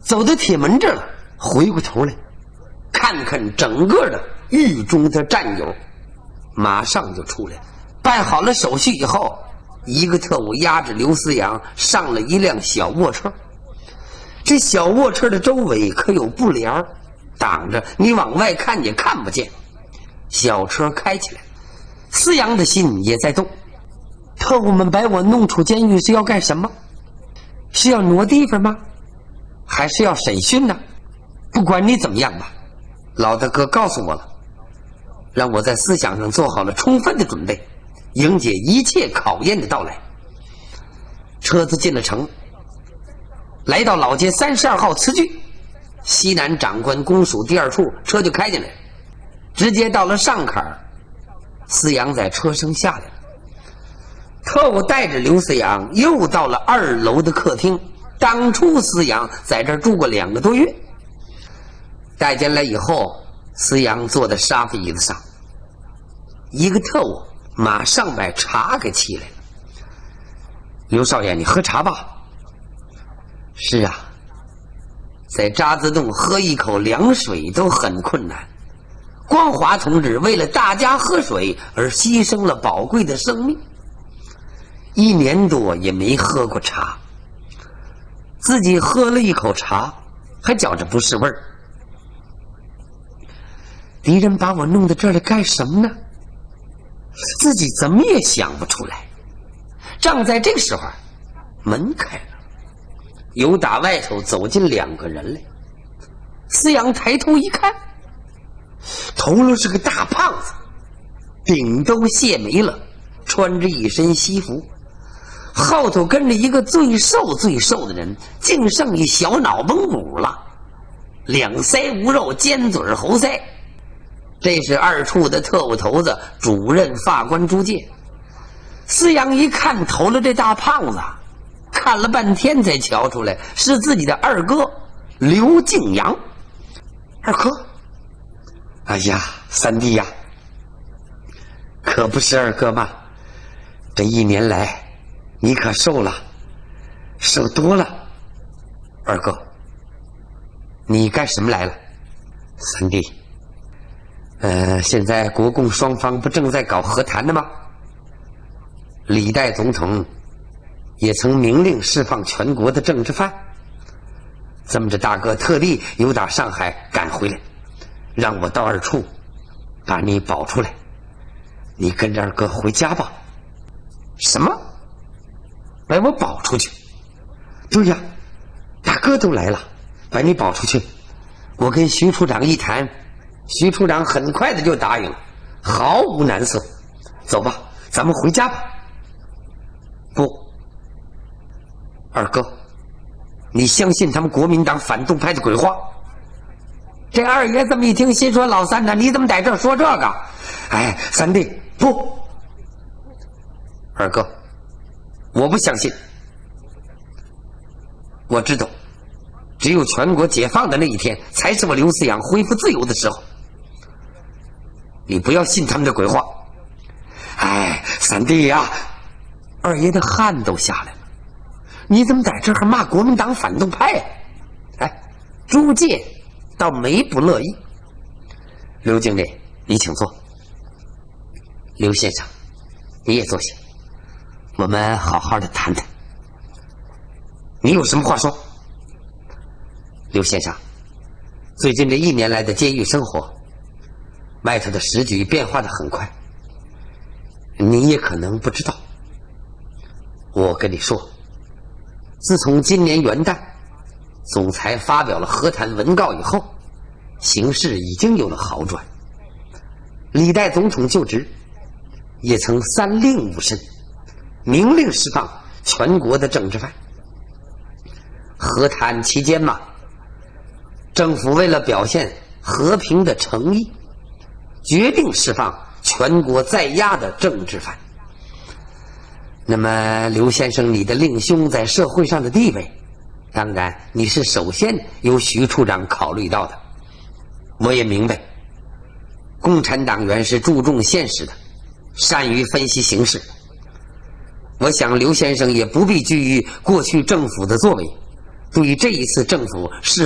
走到铁门这儿了，回过头来看看整个的狱中的战友，马上就出来，办好了手续以后，一个特务押着刘思阳上了一辆小卧车。这小卧车的周围可有布帘挡着，你往外看也看不见。小车开起来，思阳的心也在动。特务们把我弄出监狱是要干什么？是要挪地方吗？还是要审讯呢？不管你怎么样吧，老大哥告诉我了，让我在思想上做好了充分的准备，迎接一切考验的到来。车子进了城，来到老街32号词句，西南长官公署第2处，车就开进来，直接到了上坎儿。思阳在车上下来了，特务带着刘思阳又到了2楼的客厅。当初思阳在这儿住过2个多月，带进来以后，思阳坐在沙发椅子上，一个特务马上把茶给沏来了。刘少爷，你喝茶吧。是啊，在渣滓洞喝一口凉水都很困难，光华同志为了大家喝水而牺牲了宝贵的生命，1年多也没喝过茶，自己喝了一口茶还觉着不是味儿。敌人把我弄到这儿来干什么呢？自己怎么也想不出来。正在这个时候，门开了，由打外头走进2个人来。思阳抬头一看，头颅是个大胖子，顶都卸没了，穿着一身西服，后头跟着一个最瘦的人，净剩一小脑蒙骨了，2腮无肉，尖嘴猴腮。这是2处的特务头子，主任法官朱介。思阳一看头了这大胖子，看了半天才瞧出来是自己的二哥刘敬阳。二哥，哎呀，三弟呀，可不是二哥吗？这1年来你可瘦了，瘦多了。二哥，你干什么来了？三弟，现在国共双方不正在搞和谈的吗？李代总统也曾明令释放全国的政治犯，这么着大哥特地由打上海赶回来，让我到2处把你保出来，你跟着二哥回家吧。什么？把我保出去？对呀，大哥都来了，把你保出去。我跟徐处长一谈，徐处长很快的就答应了，毫无难色。走吧，咱们回家吧。不，二哥，你相信他们国民党反动派的鬼话？这二爷这么一听，心说老三呢，你怎么在这儿说这个？哎，三弟，不，二哥，我不相信。我知道，只有全国解放的那一天，才是我刘思阳恢复自由的时候。你不要信他们的鬼话。哎，三弟呀，二爷的汗都下来了。你怎么在这儿还骂国民党反动派呀？哎，朱介倒没不乐意。刘经理，你请坐。刘先生，你也坐下，我们好好的谈谈。你有什么话说？刘先生，最近这1年来的监狱生活，外头的时局变化得很快，你也可能不知道。我跟你说，自从今年元旦总裁发表了和谈文告以后，形势已经有了好转。李代总统就职，也曾3令5申，明令释放全国的政治犯。和谈期间嘛，政府为了表现和平的诚意，决定释放全国在押的政治犯。那么刘先生，你的令兄在社会上的地位，当然你是首先由徐处长考虑到的。我也明白，共产党员是注重现实的，善于分析形势。我想刘先生也不必拘于过去政府的作为， 对于这一次政府是